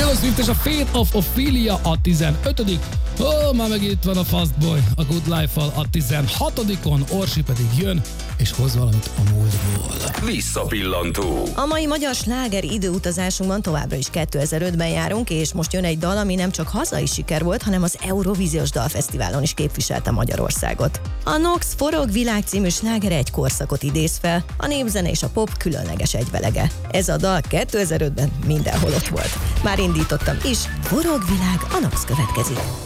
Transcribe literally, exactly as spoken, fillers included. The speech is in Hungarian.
Taylor Swift és a Fate of Ophelia a tizenötödik Ó, oh, már meg itt van a Fastboy a Good Life-val a tizenhatodikon Orsi pedig jön és hoz valamit a múltból. Visszapillantó. A mai magyar sláger időutazásunkban továbbra is kétezer-ötben járunk, és most jön egy dal, ami nem csak hazai siker volt, hanem az Eurovíziós Dalfesztiválon is képviselte Magyarországot. A Nox Forog világ című sláger egy korszakot idéz fel, a népzene és a pop különleges egyvelege. Ez a dal kétezer-ötben mindenhol ott volt. Már indítottam is, Forog világ, a Nox következik.